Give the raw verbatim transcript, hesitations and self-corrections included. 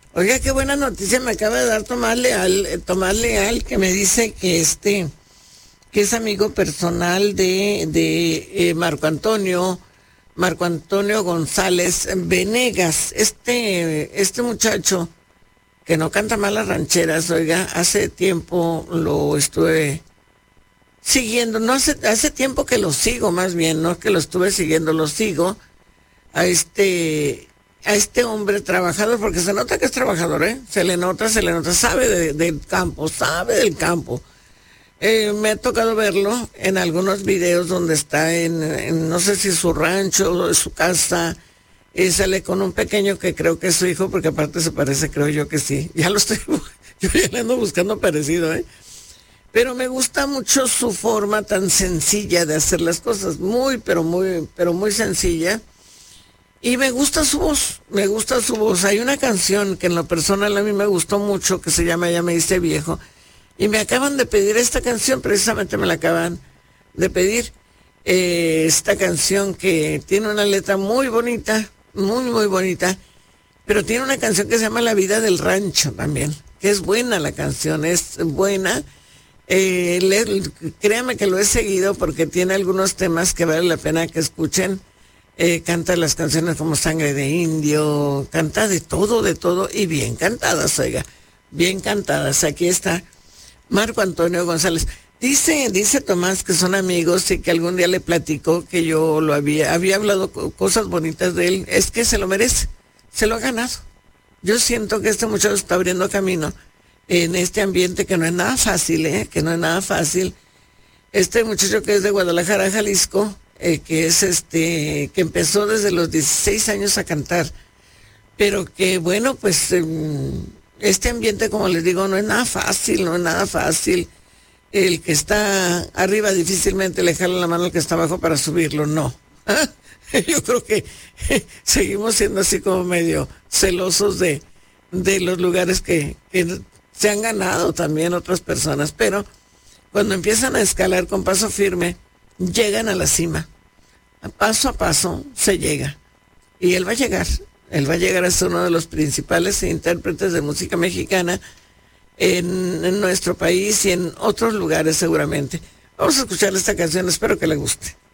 Oiga, qué buena noticia me acaba de dar Tomás Leal, eh, Tomás Leal, que me dice que este, que es amigo personal de, de eh, Marco Antonio, Marco Antonio González Venegas. Este, este muchacho que no canta mal las rancheras, oiga, hace tiempo lo estuve siguiendo, no hace, hace tiempo que lo sigo, más bien, no es que lo estuve siguiendo, lo sigo a este, a este hombre trabajador, porque se nota que es trabajador, ¿eh? Se le nota, se le nota, sabe de, del campo, sabe del campo. Eh, me ha tocado verlo en algunos videos donde está en, en no sé si su rancho o su casa, y sale con un pequeño que creo que es su hijo, porque aparte se parece, creo yo que sí. Ya lo estoy, yo ya le ando buscando parecido, ¿eh? Pero me gusta mucho su forma tan sencilla de hacer las cosas, muy, pero muy, pero muy sencilla. Y me gusta su voz, me gusta su voz. Hay una canción que en lo personal a mí me gustó mucho, que se llama Ya me hice viejo. Y me acaban de pedir esta canción, precisamente me la acaban de pedir. Eh, esta canción que tiene una letra muy bonita, muy, muy bonita. Pero tiene una canción que se llama La vida del rancho también, que es buena la canción, es buena. Eh, le, créame que lo he seguido porque tiene algunos temas que vale la pena que escuchen. Eh, canta las canciones como Sangre de Indio, canta de todo, de todo, y bien cantadas, oiga, bien cantadas. Aquí está Marco Antonio González. Dice, dice Tomás que son amigos y que algún día le platicó que yo lo había, había hablado cosas bonitas de él. Es que se lo merece, se lo ha ganado. Yo siento que este muchacho está abriendo camino en este ambiente que no es nada fácil, ¿eh? Que no es nada fácil. Este muchacho que es de Guadalajara, Jalisco, Eh, que es este, que empezó desde los dieciséis años a cantar, pero que bueno, pues eh, este ambiente, como les digo, no es nada fácil, no es nada fácil. El que está arriba difícilmente le jala la mano al que está abajo para subirlo, no. Yo creo que seguimos siendo así como medio celosos de, de los lugares que, que se han ganado también otras personas, pero cuando empiezan a escalar con paso firme, llegan a la cima. A paso a paso se llega. Y él va a llegar. Él va a llegar a ser uno de los principales intérpretes de música mexicana en, en nuestro país y en otros lugares seguramente. Vamos a escuchar esta canción, espero que le guste.